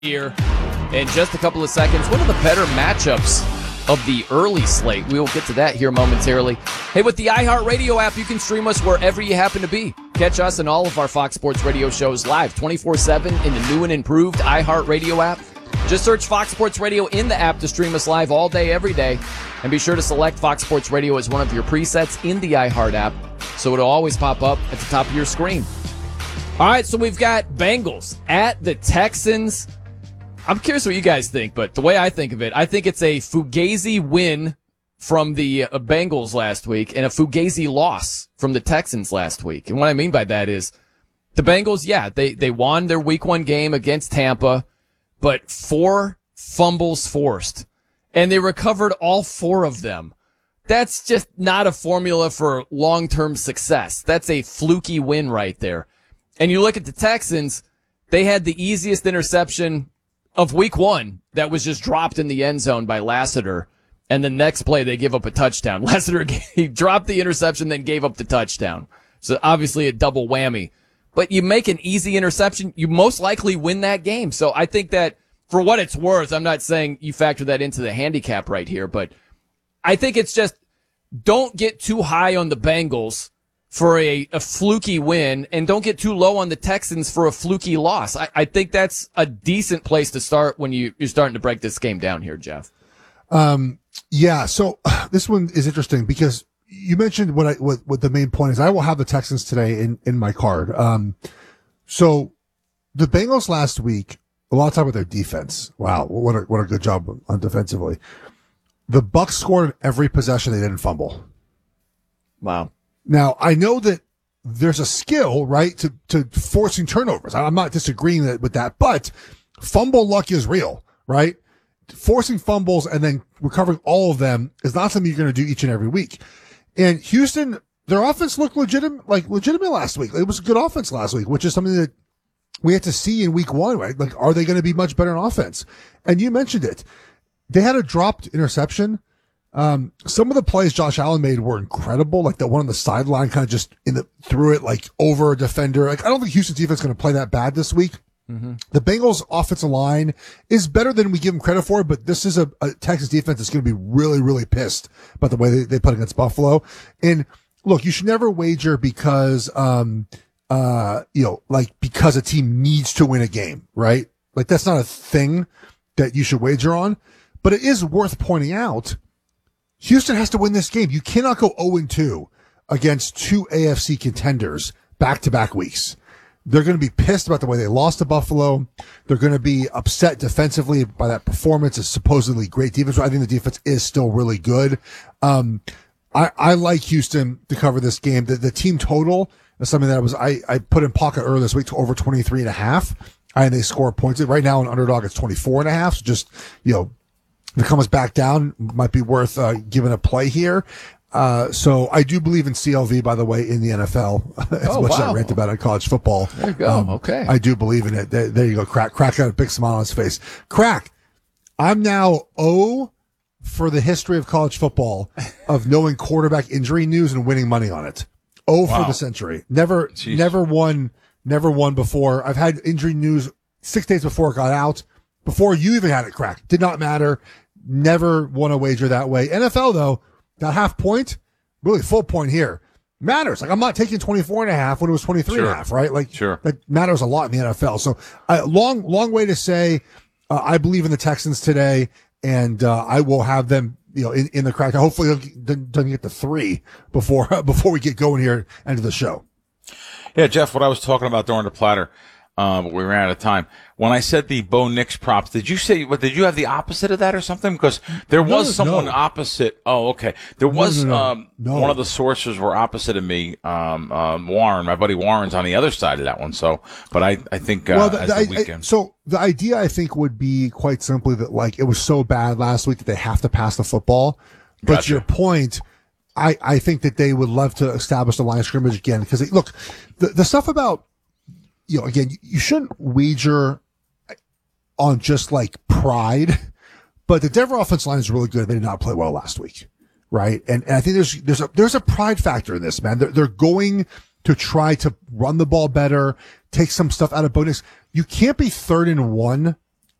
here in just a couple of seconds. One of the better matchups of the early slate. We will get to that here momentarily. Hey, with the iHeartRadio app, you can stream us wherever you happen to be. Catch us and all of our Fox Sports Radio shows live 24/7 in the new and improved iHeartRadio app. Just search Fox Sports Radio in the app to stream us live all day, every day. And be sure to select Fox Sports Radio as one of your presets in the iHeart app, so it'll always pop up at the top of your screen. All right, so we've got Bengals at the Texans. I'm curious what you guys think, but the way I think of it, I think it's a Fugazi win from the Bengals last week and a Fugazi loss from the Texans last week. And what I mean by that is the Bengals, they won their week 1 game against Tampa, but 4 fumbles forced, and they recovered all 4 of them. That's just not a formula for long-term success. That's a fluky win right there. And you look at the Texans, they had the easiest interception of week 1 that was just dropped in the end zone by Lassiter. And the next play, they give up a touchdown. Lassiter, he dropped the interception, then gave up the touchdown. So obviously a double whammy. But you make an easy interception, you most likely win that game. So I think that for what it's worth, I'm not saying you factor that into the handicap right here, but I think it's just don't get too high on the Bengals for a fluky win, and don't get too low on the Texans for a fluky loss. I think that's a decent place to start when you're starting to break this game down here, Jeff. Yeah, so this one is interesting because you mentioned what the main point is. I will have the Texans today in my card. So the Bengals last week, a lot of time with their defense. Wow, what a good job on defensively. The Bucs scored in every possession they didn't fumble. Wow. Now, I know that there's a skill, right, to forcing turnovers. I'm not disagreeing with that, but fumble luck is real, right? Forcing fumbles and then recovering all of them is not something you're going to do each and every week. And Houston, their offense looked legitimate last week. It was a good offense last week, which is something that we had to see in week 1, right? Like, are they going to be much better in offense? And you mentioned it. They had a dropped interception. Some of the plays Josh Allen made were incredible. Like that one on the sideline kind of just threw it like over a defender. Like I don't think Houston's defense is going to play that bad this week. Mm-hmm. The Bengals offensive line is better than we give them credit for, but this is a Texas defense that's going to be really, really pissed about the way they put against Buffalo. And look, you should never wager because, because a team needs to win a game, right? Like that's not a thing that you should wager on, but it is worth pointing out Houston has to win this game. You cannot go 0-2 against 2 AFC contenders back-to-back weeks. They're going to be pissed about the way they lost to Buffalo. They're going to be upset defensively by that performance. It's supposedly great defense. I think the defense is still really good. I like Houston to cover this game. The team total is something that I put in pocket earlier this week to over 23.5. And they score points. Right now, an underdog, it's 24.5. So just, if it comes back down, might be worth giving a play here. So I do believe in CLV, by the way, in the NFL, as much as I rant about it in college football. There you go. Okay. I do believe in it. There you go. Crack got a big smile on his face. Crack, I'm now 0 for the history of college football of knowing quarterback injury news and winning money on it. 0 for the century. Never won before. I've had injury news 6 days before it got out. Before you even had it, Crack. Did not matter. Never won a wager that way. NFL, though, that half point, really full point here, matters. Like, I'm not taking 24.5 when it was 23.5, right? Like, that matters a lot in the NFL. So, long way to say, I believe in the Texans today, and I will have them, in the Crack. Hopefully, doesn't get to 3 before we get going here into the show. Yeah, Jeff, what I was talking about during the platter, we ran out of time. When I said the Bo Nix props, did you you have the opposite of that or something? Because there was someone opposite. Oh, okay. There was, one of the sources were opposite of me, Warren, my buddy Warren's on the other side of that one. So, but I think, the weekend. So the idea I think would be quite simply that like it was so bad last week that they have to pass the football. But Gotcha. Your point, I think that they would love to establish the line of scrimmage again because look, the stuff about, again, you shouldn't wager on just like pride, but the Denver offensive line is really good. They did not play well last week, right? And I think there's a pride factor in this, man. They're going to try to run the ball better, take some stuff out of Bo Nix. You can't be 3rd and 1